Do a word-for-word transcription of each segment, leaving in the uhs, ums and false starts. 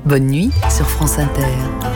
Bonne nuit sur France Inter.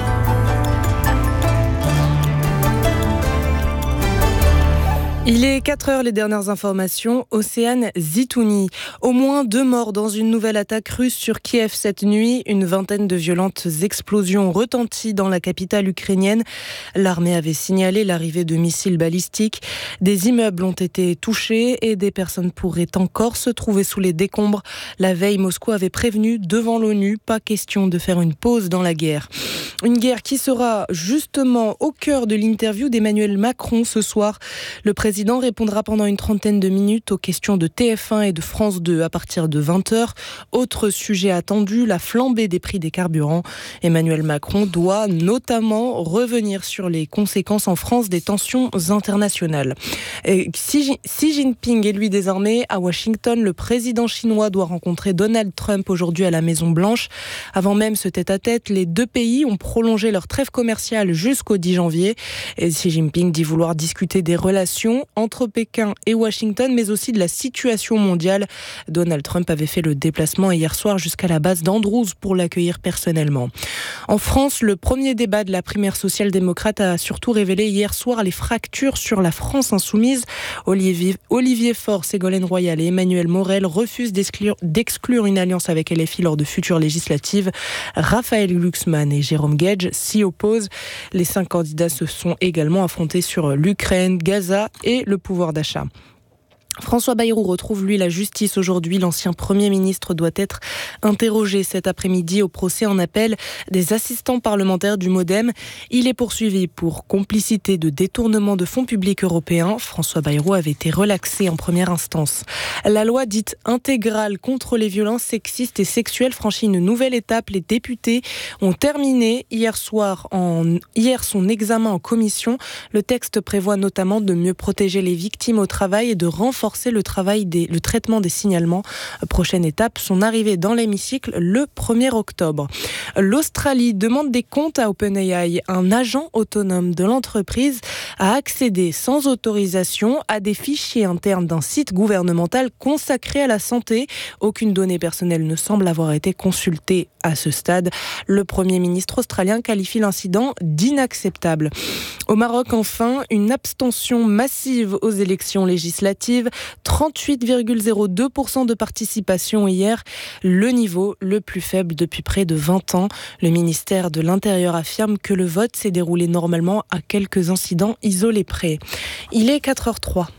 Il est quatre heures, les dernières informations. Océane Zitouni. Au moins deux morts dans une nouvelle attaque russe sur Kiev cette nuit. Une vingtaine de violentes explosions retenties dans la capitale ukrainienne. L'armée avait signalé l'arrivée de missiles balistiques. Des immeubles ont été touchés et des personnes pourraient encore se trouver sous les décombres. La veille, Moscou avait prévenu devant l'ONU, pas question de faire une pause dans la guerre. Une guerre qui sera justement au cœur de l'interview d'Emmanuel Macron ce soir. Le président répondra pendant une trentaine de minutes aux questions de T F un et de France deux à partir de vingt heures. Autre sujet attendu, la flambée des prix des carburants. Emmanuel Macron doit notamment revenir sur les conséquences en France des tensions internationales. Et Xi Jinping est lui désormais à Washington. Le président chinois doit rencontrer Donald Trump aujourd'hui à la Maison-Blanche. Avant même ce tête-à-tête, les deux pays ont prolonger leur trêve commerciale jusqu'au dix janvier. Et Xi Jinping dit vouloir discuter des relations entre Pékin et Washington, mais aussi de la situation mondiale. Donald Trump avait fait le déplacement hier soir jusqu'à la base d'Andrews pour l'accueillir personnellement. En France, le premier débat de la primaire social-démocrate a surtout révélé hier soir les fractures sur la France insoumise. Olivier, Olivier Faure, Ségolène Royal et Emmanuel Morel refusent d'exclure, d'exclure une alliance avec L F I lors de futures législatives. Raphaël Glucksmann et Jérôme Gage s'y opposent. Les cinq candidats se sont également affrontés sur l'Ukraine, Gaza et le pouvoir d'achat. François Bayrou retrouve lui la justice aujourd'hui. L'ancien Premier ministre doit être interrogé cet après-midi au procès en appel des assistants parlementaires du MoDem. Il est poursuivi pour complicité de détournement de fonds publics européens. François Bayrou avait été relaxé en première instance. La loi dite intégrale contre les violences sexistes et sexuelles franchit une nouvelle étape. Les députés ont terminé hier soir en, hier son examen en commission. Le texte prévoit notamment de mieux protéger les victimes au travail et de renforcer le travail des, le traitement des signalements. Prochaine étape, son arrivée dans l'hémicycle le premier octobre. L'Australie demande des comptes à OpenAI. Un agent autonome de l'entreprise a accédé sans autorisation à des fichiers internes d'un site gouvernemental consacré à la santé. Aucune donnée personnelle ne semble avoir été consultée à ce stade. Le Premier ministre australien qualifie l'incident d'inacceptable. Au Maroc, enfin, une abstention massive aux élections législatives. trente-huit virgule zéro deux pour cent de participation hier, le niveau le plus faible depuis près de vingt ans. Le ministère de l'Intérieur affirme que le vote s'est déroulé normalement à quelques incidents isolés près. Il est quatre heures trois.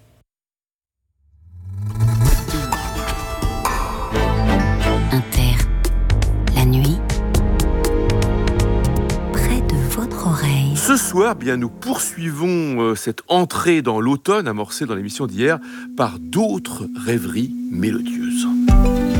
Inter, la nuit, près de votre oreille. Ce soir, bien, nous poursuivons euh, cette entrée dans l'automne amorcée dans l'émission d'hier par d'autres rêveries mélodieuses.